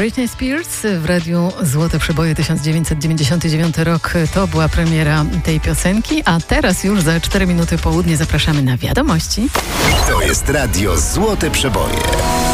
Britney Spears w radiu Złote Przeboje 1999 rok. To była premiera tej piosenki, a teraz już za 4 minuty południe zapraszamy na wiadomości. To jest radio Złote Przeboje.